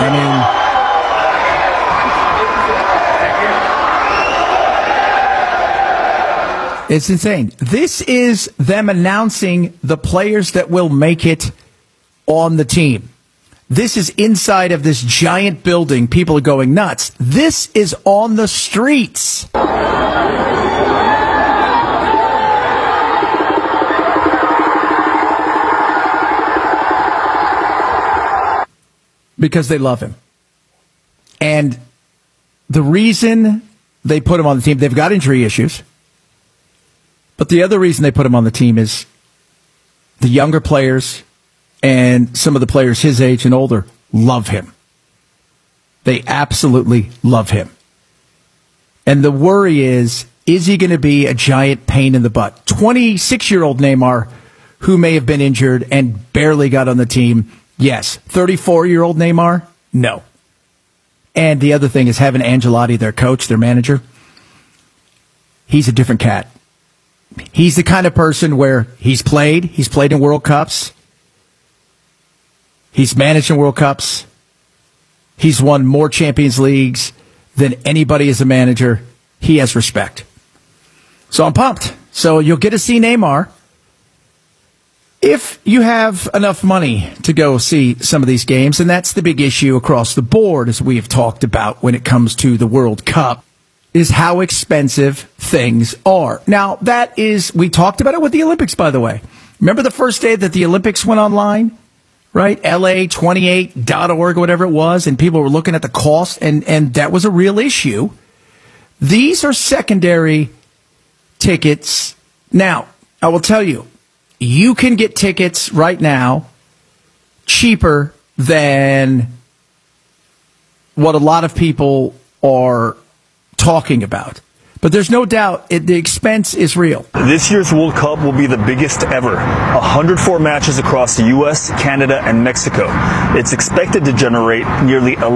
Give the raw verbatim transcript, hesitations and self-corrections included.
I mean, it's insane. This is them announcing the players that will make it on the team. This is inside of this giant building. People are going nuts. This is on the streets. Because they love him. And the reason they put him on the team, they've got injury issues. But the other reason they put him on the team is the younger players and some of the players his age and older love him. They absolutely love him. And the worry is, is he going to be a giant pain in the butt? twenty-six-year-old Neymar, who may have been injured and barely got on the team, yes. thirty-four-year-old Neymar, no. And the other thing is having Ancelotti, their coach, their manager, he's a different cat. He's the kind of person where he's played, he's played in World Cups, he's managed in World Cups, he's won more Champions Leagues than anybody as a manager. He has respect. So I'm pumped. So you'll get to see Neymar. If you have enough money to go see some of these games, and that's the big issue across the board, as we have talked about when it comes to the World Cup, is how expensive things are. Now, that is, we talked about it with the Olympics, by the way. Remember the first day that the Olympics went online? Right? L A twenty-eight dot org, whatever it was, and people were looking at the cost, and, and that was a real issue. These are secondary tickets. Now, I will tell you, you can get tickets right now cheaper than what a lot of people are talking about. But there's no doubt it, the expense is real. This year's World Cup will be the biggest ever. one hundred four matches across the U S, Canada, and Mexico. It's expected to generate nearly